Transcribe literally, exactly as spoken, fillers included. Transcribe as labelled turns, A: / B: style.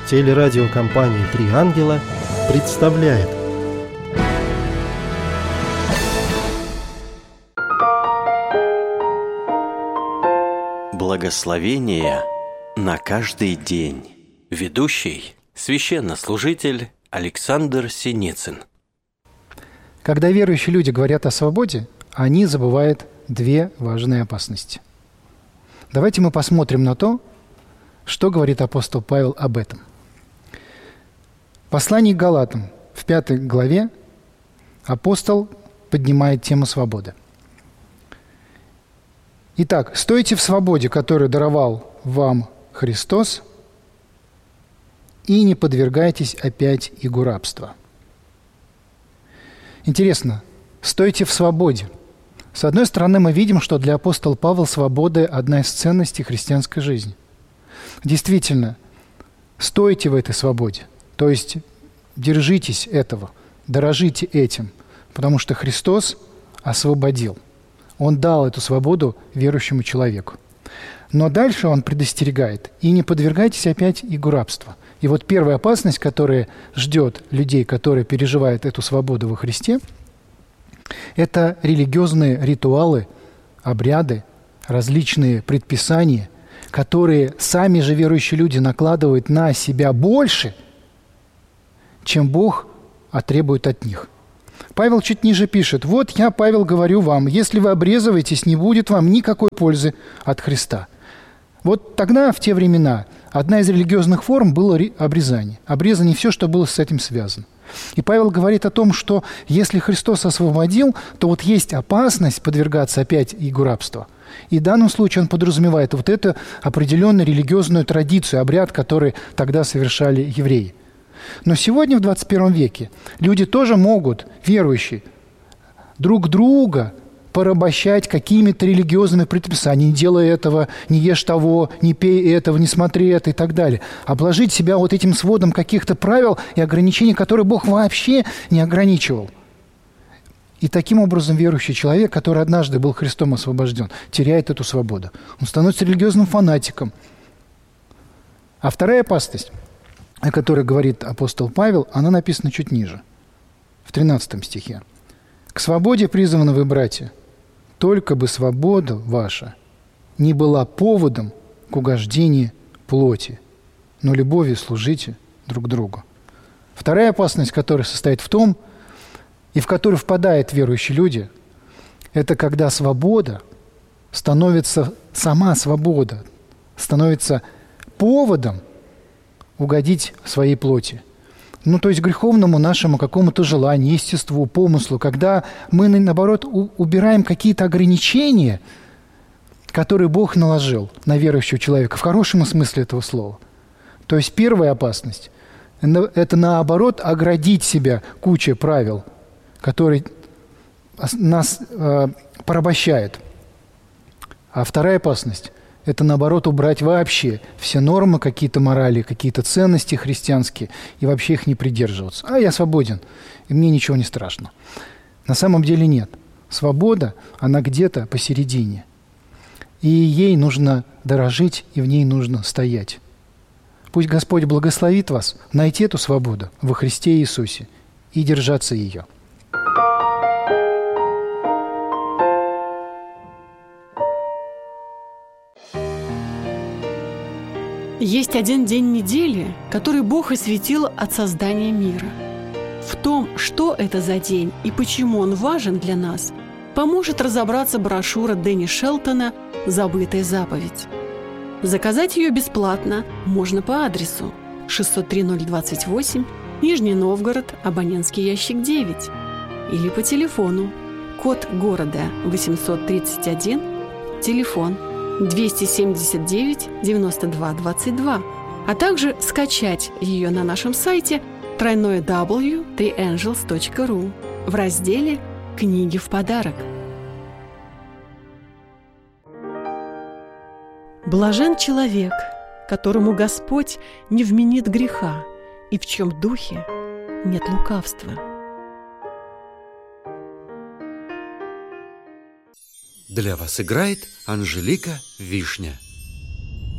A: Телерадиокомпания «Три ангела» представляет.
B: Благословение на каждый день. Ведущий священнослужитель Александр Синицын.
C: Когда верующие люди говорят о свободе, они забывают две важные опасности. Давайте мы посмотрим на то, что говорит апостол Павел об этом. В послании к Галатам в пятой главе апостол поднимает тему свободы. Итак, стойте в свободе, которую даровал вам Христос, и не подвергайтесь опять игу рабства. Интересно, стойте в свободе. С одной стороны, мы видим, что для апостола Павла свобода – одна из ценностей христианской жизни. Действительно, стойте в этой свободе, то есть держитесь этого, дорожите этим, потому что Христос освободил. Он дал эту свободу верующему человеку. Но дальше он предостерегает: и не подвергайтесь опять игу рабства. И вот первая опасность, которая ждет людей, которые переживают эту свободу во Христе, это религиозные ритуалы, обряды, различные предписания, которые сами же верующие люди накладывают на себя больше, чем Бог требует от них. Павел чуть ниже пишет: «Вот я, Павел, говорю вам, если вы обрезываетесь, не будет вам никакой пользы от Христа». Вот тогда, в те времена, одна из религиозных форм было обрезание. Обрезание – все, что было с этим связано. И Павел говорит о том, что если Христос освободил, то вот есть опасность подвергаться опять игу рабства. И в данном случае он подразумевает вот эту определенную религиозную традицию, обряд, который тогда совершали евреи. Но сегодня, в двадцать первом веке, люди тоже могут, верующие, друг друга порабощать какими-то религиозными предписаниями: не делай этого, не ешь того, не пей этого, не смотри это и так далее. Обложить себя вот этим сводом каких-то правил и ограничений, которые Бог вообще не ограничивал. И таким образом верующий человек, который однажды был Христом освобожден, теряет эту свободу. Он становится религиозным фанатиком. А вторая опасность, о которой говорит апостол Павел, она написана чуть ниже, в тринадцатом стихе. «К свободе призваны вы, братья, только бы свобода ваша не была поводом к угождению плоти, но любовью служите друг другу». Вторая опасность, которая состоит в том, и в которую впадают верующие люди, это когда свобода становится, сама свобода становится поводом угодить своей плоти. Ну, то есть греховному нашему какому-то желанию, естеству, помыслу, когда мы, наоборот, у- убираем какие-то ограничения, которые Бог наложил на верующего человека, в хорошем смысле этого слова. То есть первая опасность – это, наоборот, оградить себя кучей правил, которые нас э, порабощают. А вторая опасность – это, наоборот, убрать вообще все нормы, какие-то морали, какие-то ценности христианские, и вообще их не придерживаться. А я свободен, и мне ничего не страшно. На самом деле нет. Свобода, она где-то посередине. И ей нужно дорожить, и в ней нужно стоять. Пусть Господь благословит вас найти эту свободу во Христе Иисусе и держаться ее.
D: Есть один день недели, который Бог осветил от создания мира. В том, что это за день и почему он важен для нас, поможет разобраться брошюра Дэнни Шелтона «Забытая заповедь». Заказать ее бесплатно можно по адресу шестьсот три ноль двадцать восемь, Нижний Новгород, абонентский ящик девять, или по телефону, код города восемьсот тридцать один, телефон двести семьдесят девять девяносто два двадцать два, а также скачать ее на нашем сайте дабл ю дабл ю дабл ю точка три ангелс точка ру в разделе «Книги в подарок». Блажен человек, которому Господь не вменит греха, и в чьем духе нет лукавства.
E: Для вас играет Анжелика Вишня.